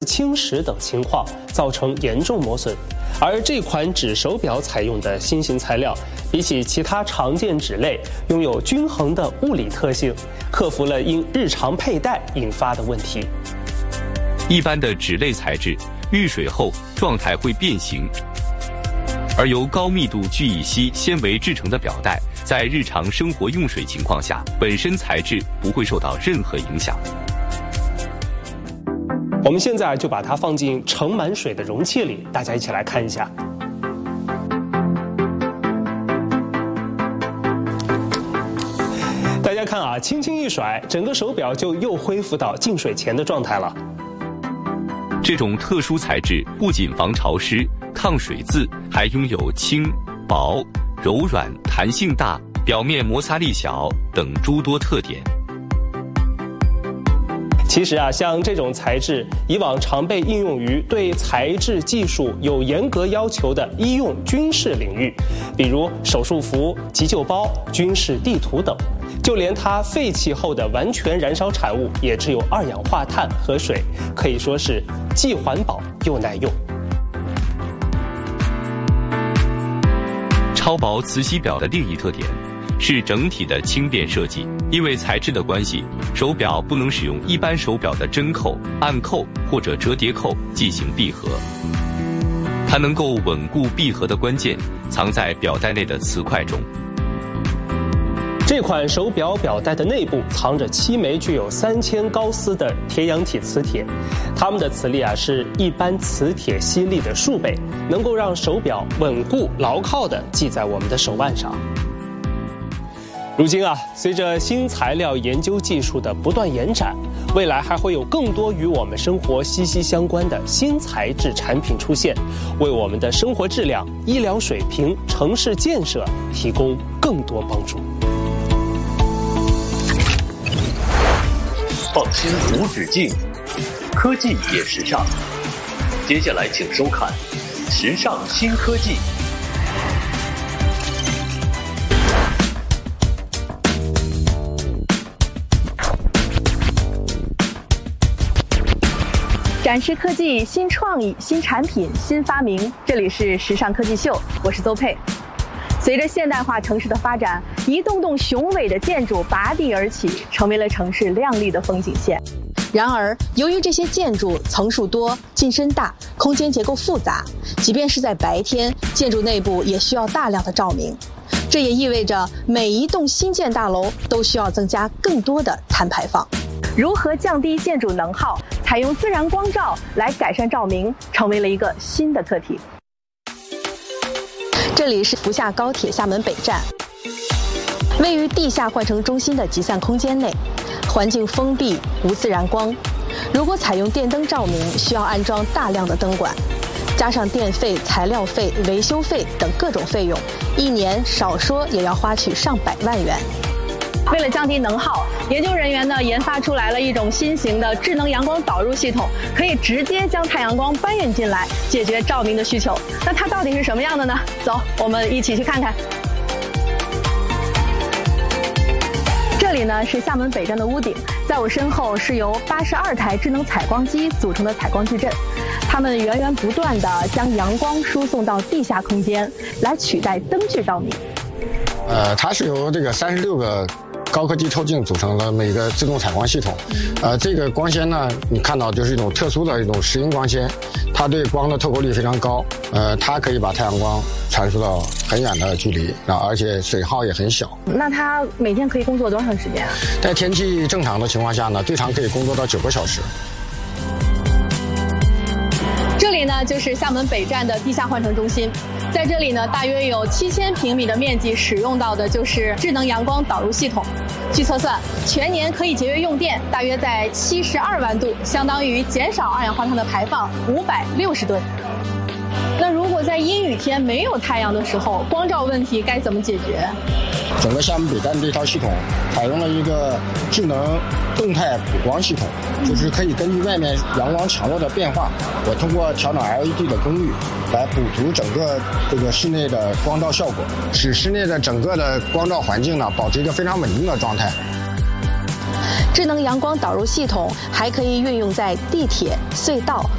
侵蚀等情况，造成严重磨损。而这款指手表采用的新型材料，比起其他常见指类，拥有均衡的物理特性，克服了因日常佩戴引发的问题。 一般的指类材质遇水后状态会变形，而由高密度聚乙烯纤维制成的表带，在日常生活用水情况下，本身材质不会受到任何影响。 我们现在就把它放进盛满水的容器里，大家一起来看一下。大家看啊，轻轻一甩，整个手表就又恢复到进水前的状态了。 这种特殊材质不仅防潮湿、抗水渍，还拥有轻、薄、柔软、弹性大、表面摩擦力小等诸多特点。 其实啊，像这种材质，以往常被应用于对材质技术有严格要求的医用军事领域，比如手术服、急救包、军事地图等。就连它废弃后的完全燃烧产物，也只有二氧化碳和水，可以说是既环保又耐用。 超薄磁吸表的另一特点是整体的轻便设计。因为材质的关系，手表不能使用一般手表的针扣、暗扣或者折叠扣进行闭合。它能够稳固闭合的关键藏在表带内的磁块中。 这款手表表带的内部藏着7枚具有3000高斯的铁氧体磁铁，它们的磁力啊是一般磁铁吸力的数倍，能够让手表稳固牢靠地系在我们的手腕上。如今啊，随着新材料研究技术的不断延展，未来还会有更多与我们生活息息相关的新材质产品出现，为我们的生活质量、医疗水平、城市建设提供更多帮助。 创新无止境，科技也时尚。接下来请收看《时尚新科技》。 展示科技新创意、新产品、新发明，这里是时尚科技秀，我是邹佩。随着现代化城市的发展，一栋栋雄伟的建筑拔地而起，成为了城市亮丽的风景线。然而，由于这些建筑层数多、进深大、空间结构复杂，即便是在白天，建筑内部也需要大量的照明。这也意味着每一栋新建大楼都需要增加更多的碳排放。如何降低建筑能耗，采用自然光照来改善照明，成为了一个新的课题。这里是福厦高铁厦门北站，位于地下换乘中心的集散空间内，环境封闭，无自然光。如果采用电灯照明，需要安装大量的灯管，加上电费、材料费、维修费等各种费用，一年少说也要花去上百万元。为了降低能耗，研究人员呢研发出来了一种新型的智能阳光导入系统，可以直接将太阳光搬运进来，解决照明的需求。那它到底是什么样的呢？走，我们一起去看看。这里呢是厦门北站的屋顶，在我身后是由82台智能采光机组成的采光矩阵，它们源源不断地将阳光输送到地下空间，来取代灯具照明。 它是由这个36个高科技透镜组成了每个自动采光系统。这个光纤呢，你看到就是一种特殊的一种石英光纤，它对光的透过率非常高。它可以把太阳光传输到很远的距离，而且水耗也很小。 那它每天可以工作多长时间啊？ 在天气正常的情况下呢，最长可以工作到9个小时。 这里呢就是厦门北站的地下换乘中心，在这里呢大约有7000平米的面积，使用到的就是智能阳光导入系统。据测算，全年可以节约用电大约在72万度，相当于减少二氧化碳的排放560吨。那如果在阴雨天没有太阳的时候，光照问题该怎么解决？ 整个厦门北站这套系统采用了一个智能动态补光系统，就是可以根据外面阳光强弱的变化，我通过调整 LED 的功率来补足整个这个室内的光照效果，使室内的整个的光照环境呢保持一个非常稳定的状态。 智能阳光导入系统还可以运用在地铁、隧道、